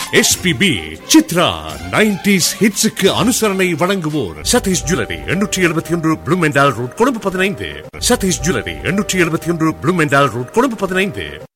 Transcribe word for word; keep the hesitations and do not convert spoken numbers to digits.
SPB Chitra nineties ஹிட்ஸுக்கு அனுசரணை வழங்குவோர் Satish jewellery எண்ணூற்றி எழுபத்தி ஒன்று ப்ளூமெண்டால் ரோட் கொழும்பு பதினைந்து. சதீஷ் ஜுவல்லரி எண்ணூற்றி எழுபத்தி ஒன்று ப்ளூமெண்டால் ரோட் கொழும்பு பதினைந்து.